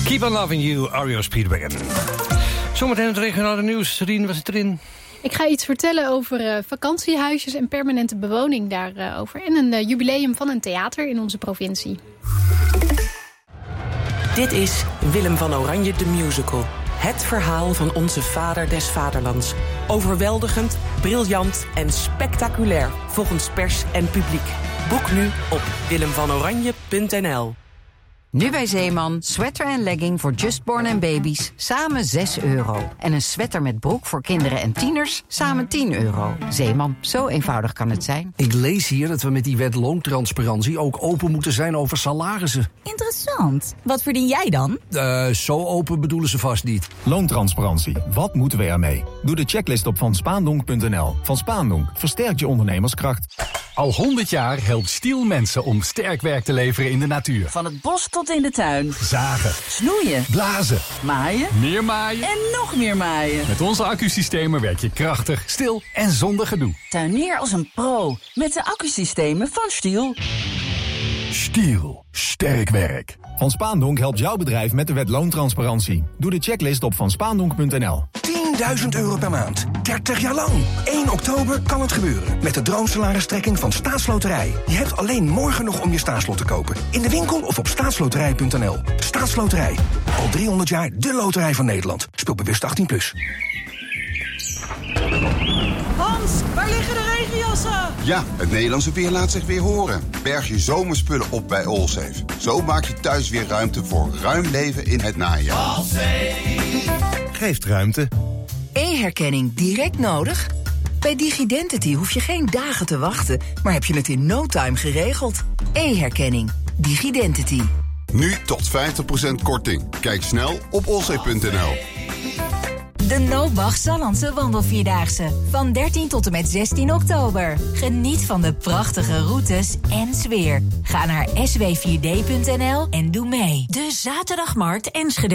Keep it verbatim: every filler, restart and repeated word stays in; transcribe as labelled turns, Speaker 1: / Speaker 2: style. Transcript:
Speaker 1: Keep on Loving You, R E O Speedwagon. Zometeen het regionale nieuws. Rien, was het erin?
Speaker 2: Ik ga iets vertellen over uh, vakantiehuisjes en permanente bewoning daarover. Uh, en een uh, jubileum van een theater in onze provincie.
Speaker 3: Dit is Willem van Oranje, de musical. Het verhaal van onze vader des vaderlands. Overweldigend, briljant en spectaculair. Volgens pers en publiek. Boek nu op willem van oranje punt n l.
Speaker 4: Nu bij Zeeman, sweater en legging voor Justborn en baby's, samen zes euro. En een sweater met broek voor kinderen en tieners, samen tien euro. Zeeman, zo eenvoudig kan het zijn.
Speaker 5: Ik lees hier dat we met die wet loontransparantie ook open moeten zijn over salarissen.
Speaker 6: Interessant. Wat verdien jij dan?
Speaker 5: Uh, zo open bedoelen ze vast niet.
Speaker 7: Loontransparantie. Wat moeten we ermee? Doe de checklist op van spaandonk punt n l. Van Spaandonk versterkt je ondernemerskracht.
Speaker 8: Al honderd jaar helpt Stiel mensen om sterk werk te leveren in de natuur.
Speaker 6: Van het bos tot in de tuin.
Speaker 8: Zagen.
Speaker 6: Snoeien.
Speaker 8: Blazen.
Speaker 6: Maaien.
Speaker 8: Meer maaien.
Speaker 6: En nog meer maaien.
Speaker 8: Met onze accusystemen werk je krachtig, stil en zonder gedoe.
Speaker 6: Tuinier als een pro. Met de accusystemen van Stiel.
Speaker 8: Stiel. Sterk werk.
Speaker 7: Van Spaandonk helpt jouw bedrijf met de wet loontransparantie. Doe de checklist op van spaandonk punt n l.
Speaker 9: tienduizend euro per maand. dertig jaar lang. één oktober kan het gebeuren. Met de droomsalaristrekking van Staatsloterij. Je hebt alleen morgen nog om je staatslot te kopen. In de winkel of op staatsloterij punt n l. Staatsloterij. Al driehonderd jaar de loterij van Nederland. Speel bewust achttien plus.
Speaker 10: Hans, waar liggen de regenjassen?
Speaker 11: Ja, het Nederlandse weer laat zich weer horen. Berg je zomerspullen op bij Allsafe. Zo maak je thuis weer ruimte voor ruim leven in het najaar.
Speaker 12: Allsafe
Speaker 7: geeft ruimte.
Speaker 13: E-herkenning direct nodig? Bij Digidentity hoef je geen dagen te wachten, maar heb je het in no time geregeld. E-herkenning. Digidentity.
Speaker 11: Nu tot vijftig procent korting. Kijk snel op allsafe punt n l.
Speaker 14: De Nobach Sallandse Wandelvierdaagse. Van dertien tot en met zestien oktober. Geniet van de prachtige routes en sfeer. Ga naar s w vier d punt n l en doe mee.
Speaker 15: De Zaterdagmarkt Enschede.